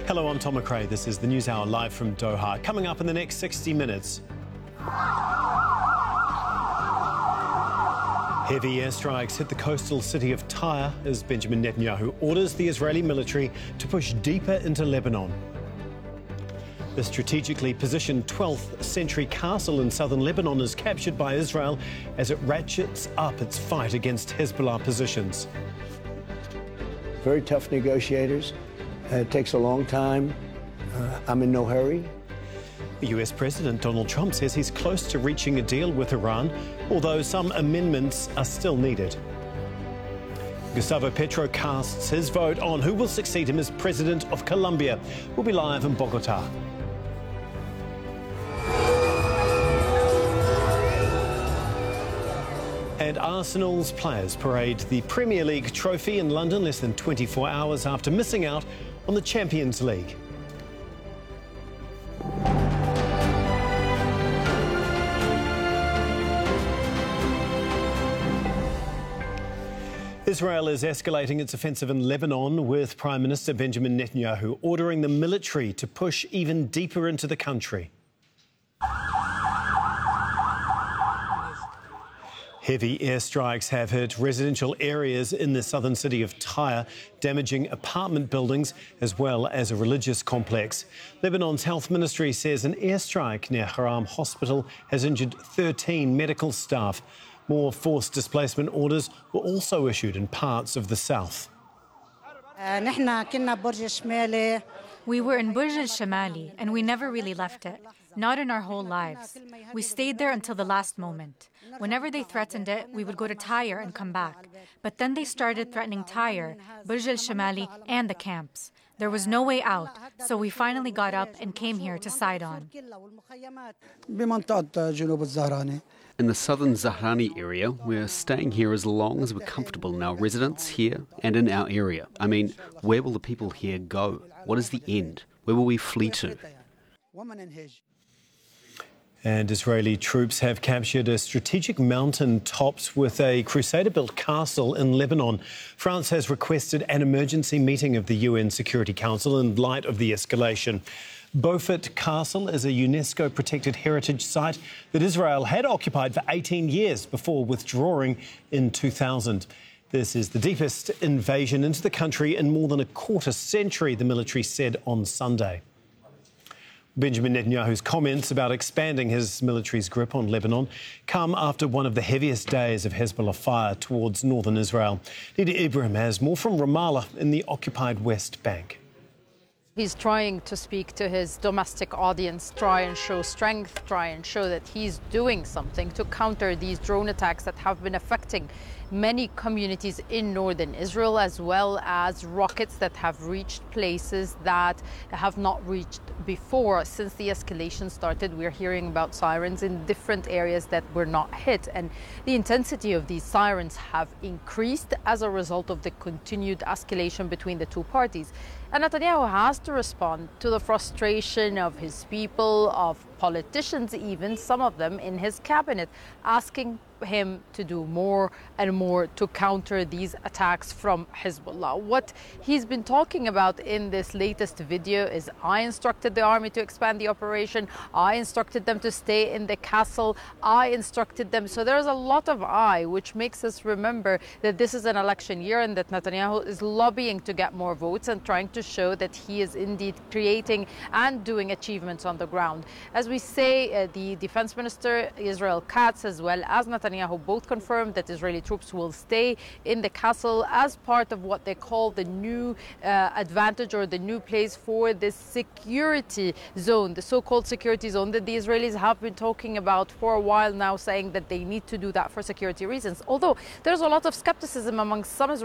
Hello, I'm Tom McRae. This is the News Hour live from Doha. Coming up in the next 60 minutes. Heavy airstrikes hit the coastal city of Tyre as Benjamin Netanyahu orders the Israeli military to push deeper into Lebanon. The strategically positioned 12th century castle in southern Lebanon is captured by Israel as it ratchets up its fight against Hezbollah positions. Very tough negotiators. It takes a long time. I'm in no hurry. The US President Donald Trump says he's close to reaching a deal with Iran, although some amendments are still needed. Gustavo Petro casts his vote on who will succeed him as President of Colombia. We'll be live in Bogota. And Arsenal's players parade the Premier League trophy in London less than 24 hours after missing out on the Champions League. Israel is escalating its offensive in Lebanon, with Prime Minister Benjamin Netanyahu ordering the military to push even deeper into the country. Heavy airstrikes have hit residential areas in the southern city of Tyre, damaging apartment buildings as well as a religious complex. Lebanon's health ministry says an airstrike near Haram Hospital has injured 13 medical staff. More forced displacement orders were also issued in parts of the south. We were in Burj al-Shamali and we never really left it, not in our whole lives. We stayed there until the last moment. Whenever they threatened it, we would go to Tyre and come back. But then they started threatening Tyre, Burj al-Shamali and the camps. There was no way out, so we finally got up and came here to Sidon. In the southern Zahrani area, we're staying here as long as we're comfortable in our residence here and in our area. I mean, where will the people here go? What is the end? Where will we flee to? And Israeli troops have captured a strategic mountain topped with a Crusader-built castle in Lebanon. France has requested an emergency meeting of the UN Security Council in light of the escalation. Beaufort Castle is a UNESCO-protected heritage site that Israel had occupied for 18 years before withdrawing in 2000. This is the deepest invasion into the country in more than a quarter century, the military said on Sunday. Benjamin Netanyahu's comments about expanding his military's grip on Lebanon come after one of the heaviest days of Hezbollah fire towards northern Israel. Nida Ibrahim has more from Ramallah in the occupied West Bank. He's trying to speak to his domestic audience, try and show strength, try and show that he's doing something to counter these drone attacks that have been affecting many communities in northern Israel, as well as rockets that have reached places that have not reached before. Since the escalation started, we're hearing about sirens in different areas that were not hit, and the intensity of these sirens have increased as a result of the continued escalation between the two parties. And Netanyahu has to respond to the frustration of his people, of politicians even, some of them in his cabinet, asking him to do more and more to counter these attacks from Hezbollah. What he's been talking about in this latest video is, I instructed the army to expand the operation, I instructed them to stay in the castle, I instructed them. So there's a lot of I, which makes us remember that this is an election year and that Netanyahu is lobbying to get more votes and trying to show that he is indeed creating and doing achievements on the ground. As we say, the defense minister, Israel Katz, as well as Netanyahu, both confirmed that Israeli troops will stay in the castle as part of what they call the new advantage, or the new place for the security zone, the so-called security zone that the Israelis have been talking about for a while now, saying that they need to do that for security reasons. Although there's a lot of skepticism among some Israelis